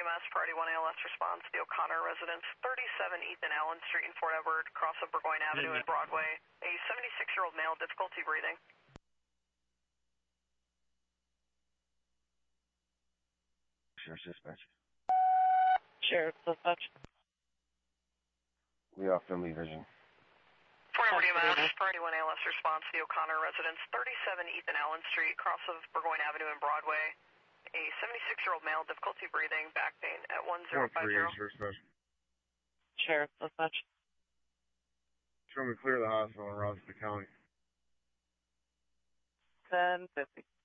EMS, Priority 1 ALS response, the O'Connor residence, 37 Ethan Allen Street in Fort Edward, cross of Burgoyne Avenue and Broadway. A 76-year-old male, difficulty breathing. Sheriff's dispatch. Sheriff's dispatch. We are Finley Vision. Fort Edward EMS, Priority 1 ALS response, the O'Connor residence, 37 Ethan Allen Street, cross of Burgoyne Avenue and Broadway. A 76-year-old male, difficulty breathing, back pain at 1050. Sheriff's dispatch. Show me clear the hospital in Rochester County. 1050.